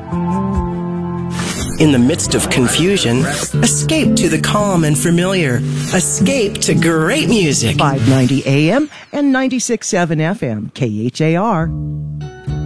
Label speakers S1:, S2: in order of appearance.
S1: In the midst of confusion, escape to the calm and familiar. Escape to great music.
S2: 590 AM and 96.7 FM, KHAR.